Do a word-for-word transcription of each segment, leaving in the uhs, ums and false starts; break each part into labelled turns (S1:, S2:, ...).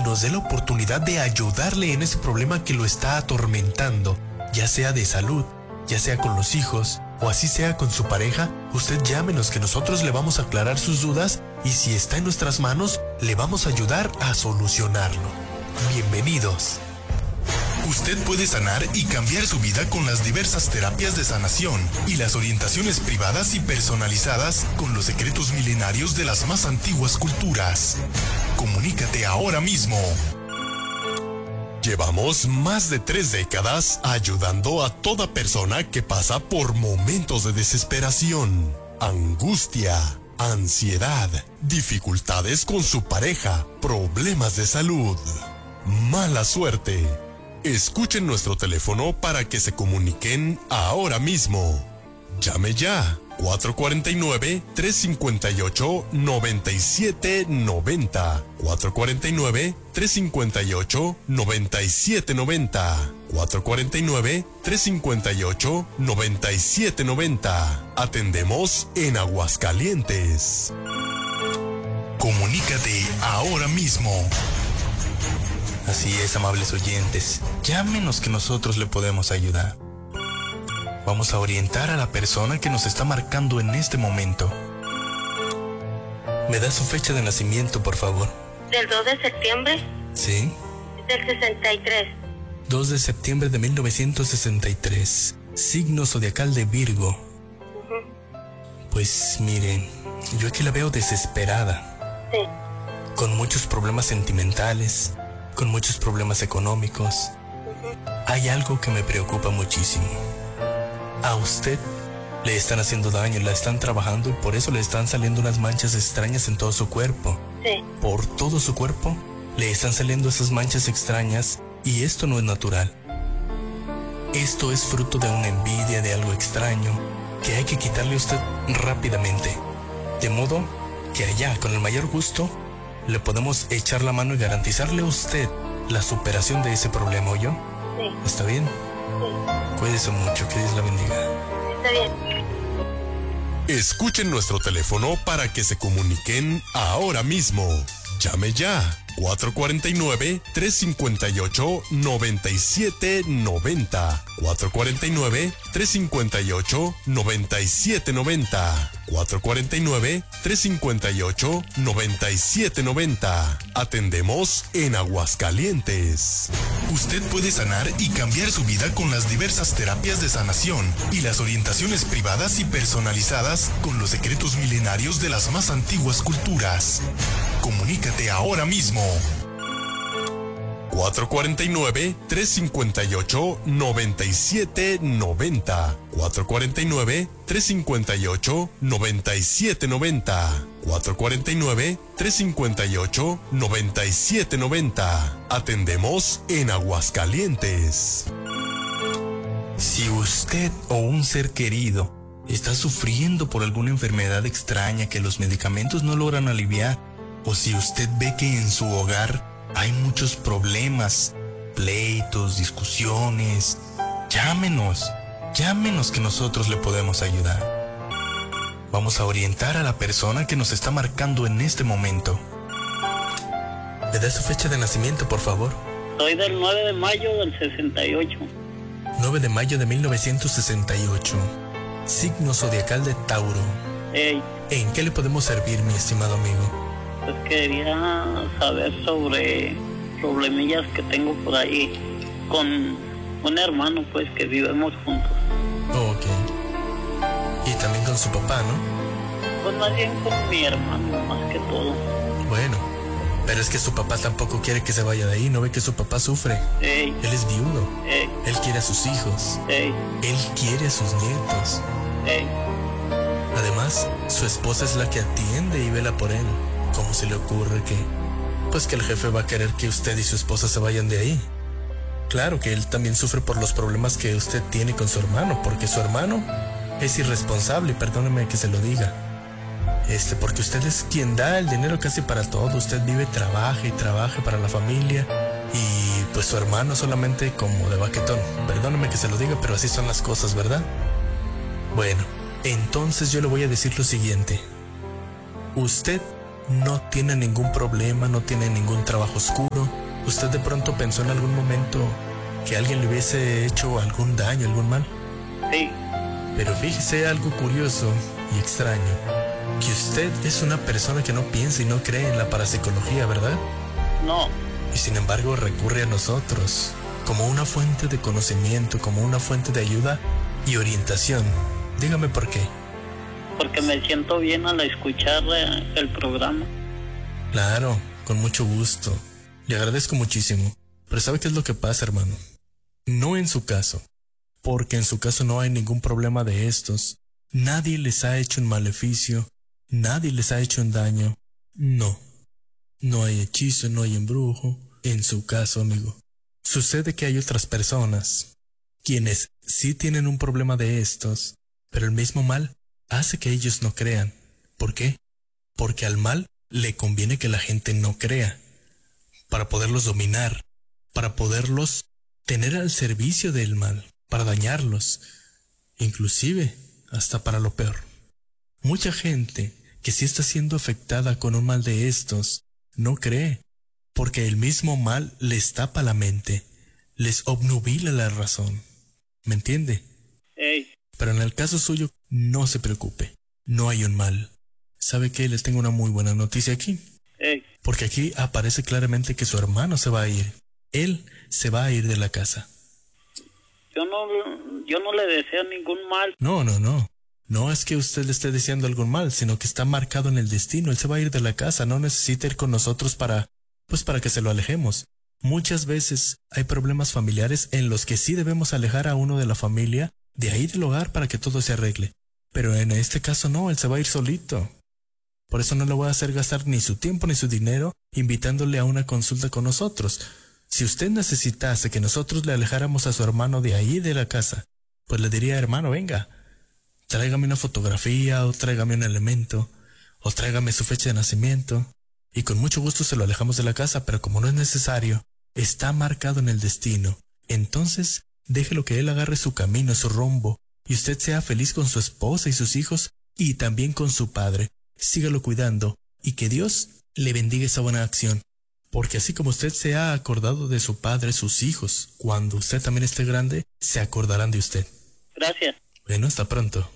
S1: nos dé la oportunidad de ayudarle en ese problema que lo está atormentando, ya sea de salud, ya sea con los hijos, o así sea con su pareja. Usted llámenos, que nosotros le vamos a aclarar sus dudas, y si está en nuestras manos, le vamos a ayudar a solucionarlo. Bienvenidos. Usted puede sanar y cambiar su vida con las diversas terapias de sanación y las orientaciones privadas y personalizadas con los secretos milenarios de las más antiguas culturas. Comunícate ahora mismo. Llevamos más de tres décadas ayudando a toda persona que pasa por momentos de desesperación, angustia, ansiedad, dificultades con su pareja, problemas de salud, mala suerte. Escuchen nuestro teléfono para que se comuniquen ahora mismo. Llame ya. cuatro cuatro nueve, tres cinco ocho, nueve siete nueve cero. cuatro cuatro nueve, tres cinco ocho, nueve siete nueve cero. cuatro cuatro nueve, tres cinco ocho, nueve siete nueve cero. Atendemos en Aguascalientes. Comunícate ahora mismo.
S2: Así es, amables oyentes. Llámenos, que nosotros le podemos ayudar. Vamos a orientar a la persona que nos está marcando en este momento. ¿Me da su fecha de nacimiento, por favor?
S3: ¿Del dos de septiembre?
S2: Sí.
S3: Del sesenta y tres.
S2: dos de septiembre de mil novecientos sesenta y tres. Signo zodiacal de Virgo.
S3: Uh-huh.
S2: Pues miren, yo aquí la veo desesperada.
S3: Sí.
S2: Con muchos problemas sentimentales, con muchos problemas económicos.
S3: Uh-huh.
S2: Hay algo que me preocupa muchísimo. A usted le están haciendo daño, la están trabajando y por eso le están saliendo unas manchas extrañas en todo su cuerpo.
S3: Sí.
S2: Por todo su cuerpo le están saliendo esas manchas extrañas, y esto no es natural. Esto es fruto de una envidia, de algo extraño que hay que quitarle a usted rápidamente. De modo que allá, con el mayor gusto, le podemos echar la mano y garantizarle a usted la superación de ese problema, ¿oyó?
S3: Sí.
S2: ¿Está bien?
S3: Sí.
S2: Cuídese mucho, que Dios la bendiga.
S3: Está bien.
S1: Escuchen nuestro teléfono para que se comuniquen ahora mismo. Llame ya. cuatro cuatro nueve, tres cinco ocho, nueve siete nueve cero. cuatro cuatro nueve, tres cinco ocho, nueve siete nueve cero. cuatro cuatro nueve, tres cinco ocho, nueve siete nueve cero. Atendemos en Aguascalientes. Usted puede sanar y cambiar su vida con las diversas terapias de sanación y las orientaciones privadas y personalizadas con los secretos milenarios de las más antiguas culturas. Comunícate ahora mismo. cuatro cuatro nueve, tres cinco ocho, nueve siete nueve cero. cuatro cuatro nueve, tres cinco ocho, nueve siete nueve cero. cuatro cuatro nueve, tres cinco ocho, nueve siete nueve cero. Atendemos en Aguascalientes.
S2: Si usted o un ser querido está sufriendo por alguna enfermedad extraña que los medicamentos no logran aliviar, o si usted ve que en su hogar hay muchos problemas, pleitos, discusiones, llámenos, llámenos, que nosotros le podemos ayudar. Vamos a orientar a la persona que nos está marcando en este momento. ¿Me da su fecha de nacimiento, por favor?
S4: Soy del nueve de mayo del sesenta y ocho.
S2: nueve de mayo de mil novecientos sesenta y ocho. Signo zodiacal de Tauro.
S4: Hey,
S2: ¿En qué le podemos servir, mi estimado amigo?
S4: pues quería saber sobre problemillas que tengo por ahí con un hermano, pues, que vivimos juntos.
S2: Oh, ok. Y también con su papá, ¿no?
S4: Pues más bien con mi hermano, más que todo.
S2: Bueno, pero es que su papá tampoco quiere que se vaya de ahí. ¿No ve que su papá sufre?
S4: Hey,
S2: Él es viudo.
S4: hey,
S2: Él quiere a sus hijos.
S4: hey,
S2: Él quiere a sus nietos.
S4: hey.
S2: Además, su esposa es la que atiende y vela por él. ¿Cómo se le ocurre que, pues que el jefe va a querer que usted y su esposa se vayan de ahí? Claro que él también sufre por los problemas que usted tiene con su hermano, porque su hermano es irresponsable, perdóneme que se lo diga. Este, porque usted es quien da el dinero casi para todo. Usted vive, trabaja y trabaja para la familia, y pues su hermano solamente como de baquetón. Perdóneme que se lo diga, pero así son las cosas, ¿verdad? Bueno, entonces yo le voy a decir lo siguiente. Usted no tiene ningún problema, no tiene ningún trabajo oscuro, ¿Usted de pronto pensó en algún momento que alguien le hubiese hecho algún daño, algún mal?
S4: Sí.
S2: Pero fíjese algo curioso y extraño, que usted es una persona que no piensa y no cree en la parapsicología, ¿verdad?
S4: No.
S2: Y sin embargo recurre a nosotros como una fuente de conocimiento, como una fuente de ayuda y orientación. Dígame por qué.
S4: Porque me siento bien al escuchar el programa.
S2: Claro, con mucho gusto. Le agradezco muchísimo. Pero ¿sabe qué es lo que pasa, hermano? No en su caso, porque en su caso no hay ningún problema de estos. Nadie les ha hecho un maleficio, nadie les ha hecho un daño. No, no hay hechizo, no hay embrujo. En su caso, amigo, sucede que hay otras personas quienes sí tienen un problema de estos, pero el mismo mal hace que ellos no crean. ¿Por qué? Porque al mal le conviene que la gente no crea, para poderlos dominar, para poderlos tener al servicio del mal, para dañarlos, inclusive hasta para lo peor. Mucha gente que sí está siendo afectada con un mal de estos no cree, porque el mismo mal les tapa la mente, les obnubila la razón. ¿Me entiende?
S4: Ey.
S2: Pero en el caso suyo, no se preocupe, no hay un mal. ¿Sabe qué? Le tengo una muy buena noticia aquí.
S4: Ey.
S2: Porque aquí aparece claramente que su hermano se va a ir. Él se va a ir de la casa.
S4: Yo no, yo no le deseo ningún mal.
S2: No, no, no. No es que usted le esté deseando algún mal, sino que está marcado en el destino. Él se va a ir de la casa, no necesita ir con nosotros para, pues para que se lo alejemos. Muchas veces hay problemas familiares en los que sí debemos alejar a uno de la familia, de ahí del hogar, para que todo se arregle. Pero en este caso no, él se va a ir solito. Por eso no le voy a hacer gastar ni su tiempo ni su dinero invitándole a una consulta con nosotros. Si usted necesitase que nosotros le alejáramos a su hermano de ahí de la casa, pues le diría, hermano, venga, tráigame una fotografía o tráigame un elemento o tráigame su fecha de nacimiento y con mucho gusto se lo alejamos de la casa, pero como no es necesario, está marcado en el destino. Entonces, déjelo que él agarre su camino, su rumbo, y usted sea feliz con su esposa y sus hijos y también con su padre. Sígalo cuidando y que Dios le bendiga esa buena acción. Porque así como usted se ha acordado de su padre, sus hijos, cuando usted también esté grande, se acordarán de usted.
S4: Gracias.
S2: Bueno, hasta pronto.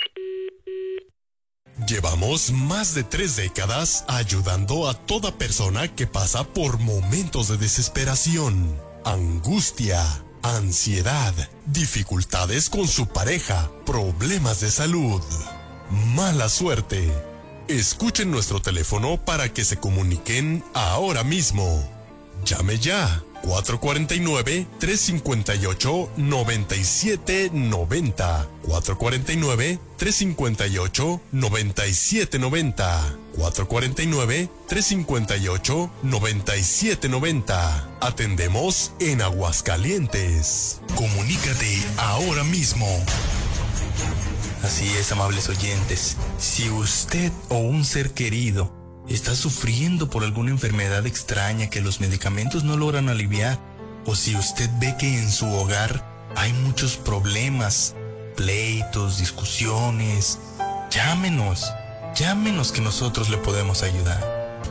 S1: Llevamos más de tres décadas ayudando a toda persona que pasa por momentos de desesperación, angustia, ansiedad, dificultades con su pareja, problemas de salud, mala suerte. Escuchen nuestro teléfono para que se comuniquen ahora mismo. Llame ya. cuatro cuatro nueve, tres cinco ocho, nueve siete nueve cero. cuatro cuatro nueve, tres cinco ocho, nueve siete nueve cero. cuatro cuatro nueve, tres cinco ocho, nueve siete nueve cero. Atendemos en Aguascalientes. Comunícate ahora mismo.
S2: Así es, amables oyentes. Si usted o un ser querido está sufriendo por alguna enfermedad extraña que los medicamentos no logran aliviar, o si usted ve que en su hogar hay muchos problemas, pleitos, discusiones, llámenos, llámenos que nosotros le podemos ayudar.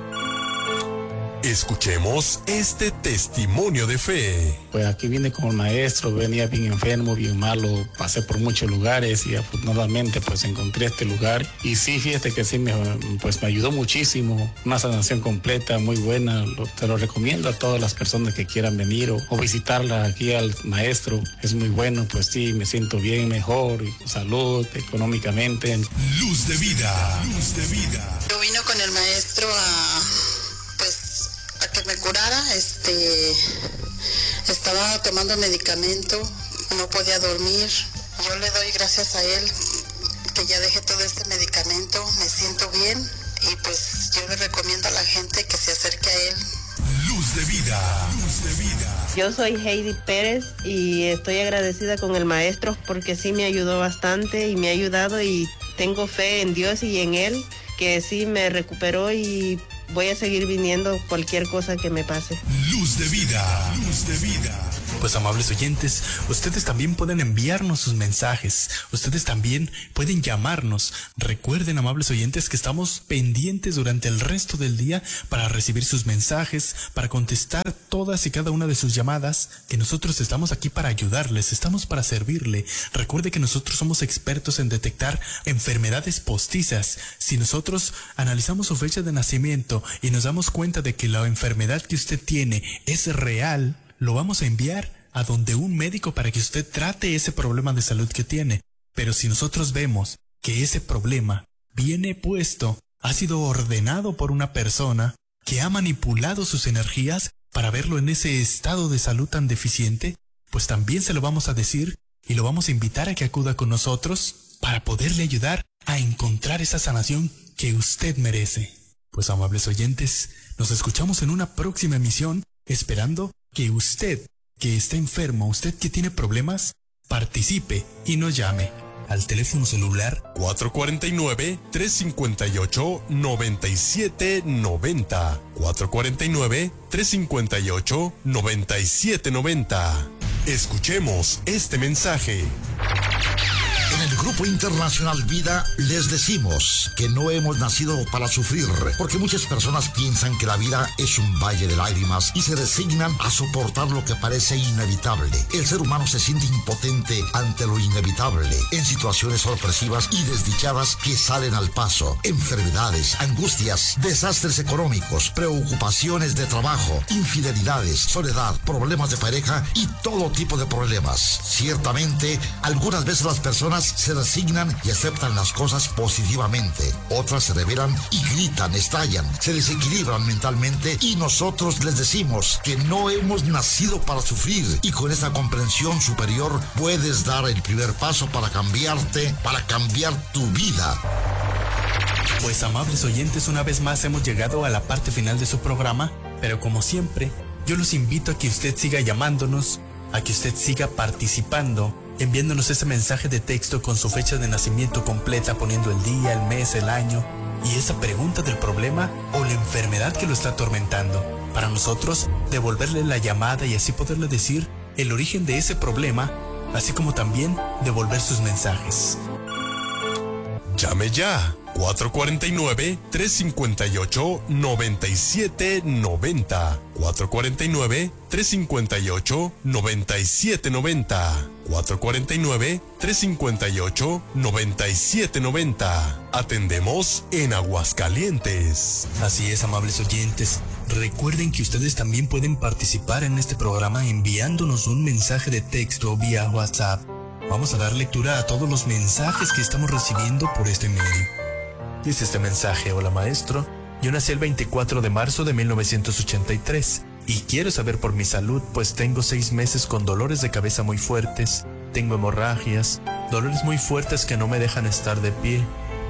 S1: Escuchemos este testimonio de fe.
S5: Pues aquí vine con el maestro, venía bien enfermo, bien malo, pasé por muchos lugares y afortunadamente pues encontré este lugar. Y sí, fíjate que sí, me, pues me ayudó muchísimo, una sanación completa, muy buena. Lo, te lo recomiendo a todas las personas que quieran venir o, o visitarla aquí al maestro. Es muy bueno, pues sí, me siento bien, mejor, salud, económicamente.
S1: Luz de vida, luz de vida.
S6: Yo vine con el maestro a... que me curara, este, estaba tomando medicamento, no podía dormir. Yo le doy gracias a él que ya dejé todo este medicamento, me siento bien y pues yo le recomiendo a la gente que se acerque a él.
S1: Luz de vida, luz de vida.
S7: Yo soy Heidi Pérez y estoy agradecida con el maestro porque sí me ayudó bastante y me ha ayudado y tengo fe en Dios y en él, que sí me recuperó y voy a seguir viniendo cualquier cosa que me pase.
S1: Luz de vida, luz de vida.
S2: Pues amables oyentes, ustedes también pueden enviarnos sus mensajes, ustedes también pueden llamarnos. Recuerden, amables oyentes, que estamos pendientes durante el resto del día para recibir sus mensajes, para contestar todas y cada una de sus llamadas, que nosotros estamos aquí para ayudarles, estamos para servirle. Recuerde que nosotros somos expertos en detectar enfermedades postizas. Si nosotros analizamos su fecha de nacimiento y nos damos cuenta de que la enfermedad que usted tiene es real, lo vamos a enviar a donde un médico para que usted trate ese problema de salud que tiene. Pero si nosotros vemos que ese problema viene puesto, ha sido ordenado por una persona que ha manipulado sus energías para verlo en ese estado de salud tan deficiente, pues también se lo vamos a decir y lo vamos a invitar a que acuda con nosotros para poderle ayudar a encontrar esa sanación que usted merece. Pues amables oyentes, nos escuchamos en una próxima emisión, esperando que usted, que está enfermo, usted que tiene problemas, participe y nos llame al teléfono celular
S1: cuatro cuatro nueve, tres cinco ocho, nueve siete nueve cero. cuatro cuatro nueve, tres cinco ocho, nueve siete nueve cero. Escuchemos este mensaje.
S8: En el Grupo Internacional Vida les decimos que no hemos nacido para sufrir, porque muchas personas piensan que la vida es un valle de lágrimas y se resignan a soportar lo que parece inevitable. El ser humano se siente impotente ante lo inevitable, en situaciones sorpresivas y desdichadas que salen al paso. Enfermedades, angustias, desastres económicos, preocupaciones de trabajo, infidelidades, soledad, problemas de pareja y todo tipo de problemas. Ciertamente, algunas veces las personas se resignan y aceptan las cosas positivamente. Otras se rebelan y gritan, estallan, se desequilibran mentalmente y nosotros les decimos que no hemos nacido para sufrir y con esta comprensión superior puedes dar el primer paso para cambiarte, para cambiar tu vida.
S2: Pues amables oyentes, una vez más hemos llegado a la parte final de su programa, pero como siempre, yo los invito a que usted siga llamándonos, a que usted siga participando, enviándonos ese mensaje de texto con su fecha de nacimiento completa, poniendo el día, el mes, el año y esa pregunta del problema o la enfermedad que lo está atormentando, para nosotros devolverle la llamada y así poderle decir el origen de ese problema, así como también devolver sus mensajes.
S1: Llame ya. cuatro cuatro nueve, tres cinco ocho, nueve siete nueve cero. cuatro cuatro nueve, tres cinco ocho, nueve siete nueve cero. cuatro cuatro nueve, tres cinco ocho, nueve siete nueve cero. Atendemos en Aguascalientes.
S2: Así es, amables oyentes. Recuerden que ustedes también pueden participar en este programa enviándonos un mensaje de texto vía WhatsApp. Vamos a dar lectura a todos los mensajes que estamos recibiendo por este medio. Dice este mensaje: hola maestro, yo nací el veinticuatro de marzo de mil novecientos ochenta y tres y quiero saber por mi salud, pues tengo seis meses con dolores de cabeza muy fuertes, tengo hemorragias, dolores muy fuertes que no me dejan estar de pie.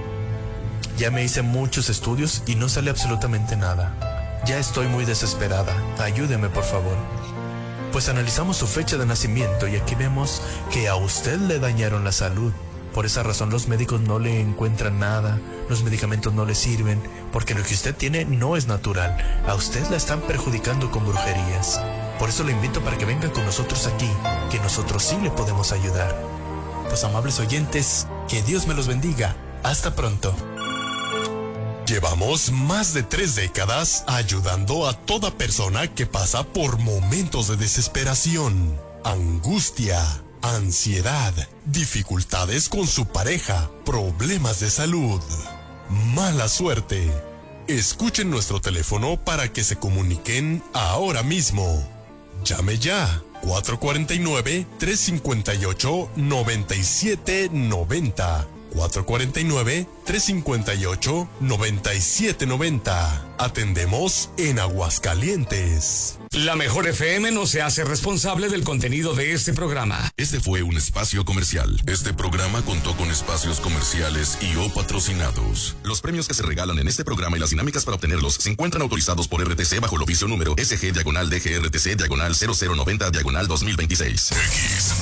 S2: Ya me hice muchos estudios y no sale absolutamente nada. Ya estoy muy desesperada, ayúdeme por favor. Pues analizamos su fecha de nacimiento y aquí vemos que a usted le dañaron la salud. Por esa razón los médicos no le encuentran nada, los medicamentos no le sirven, porque lo que usted tiene no es natural. A usted la están perjudicando con brujerías. Por eso le invito para que venga con nosotros aquí, que nosotros sí le podemos ayudar. Pues amables oyentes, que Dios me los bendiga. Hasta pronto.
S1: Llevamos más de tres décadas ayudando a toda persona que pasa por momentos de desesperación, angustia, ansiedad, dificultades con su pareja, problemas de salud, mala suerte. Escuchen nuestro teléfono para que se comuniquen ahora mismo. Llame ya. cuatro cuatro nueve, tres cinco ocho, nueve siete nueve cero. cuatro cuatro nueve, tres cinco ocho, nueve siete nueve cero. Atendemos en Aguascalientes.
S9: La Mejor F M no se hace responsable del contenido de este programa.
S10: Este fue un espacio comercial. Este programa contó con espacios comerciales y o patrocinados. Los premios que se regalan en este programa y las dinámicas para obtenerlos se encuentran autorizados por R T C bajo el oficio número S G diagonal D G R T C diagonal cero cero noventa diagonal dos mil veintiséis.
S1: X